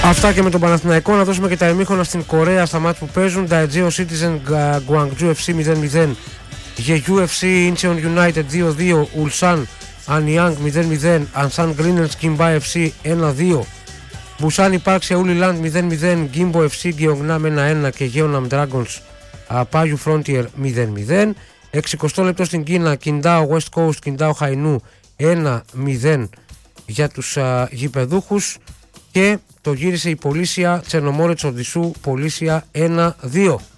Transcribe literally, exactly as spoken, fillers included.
Αυτά και με τον Παναθηναϊκό. Να δώσουμε και τα ημίχρονα στην Κορέα στα μάτς που παίζουν. Daejeon Citizen Gwangju εφ σι μηδέν μηδέν, Jeju εφ σι Incheon United δύο δύο, Ulsan Anyang μηδέν μηδέν, Ansan Greeners Kimba εφ σι ένα δύο, Busan Park Seoul Land μηδέν μηδέν, Gimbo εφ σι Gyeongnam ένα ένα και Jeonnam Dragons Paju Frontier μηδέν μηδέν. εξηκοστό λεπτό στην Κίνα, Qingdao West Coast Qingdao Hainu ένα μηδέν για τους α, γηπεδούχους. Και το γύρισε η Πολίσια Τσερνομόρετς Οδυσσού, Πολίσια ένα δύο.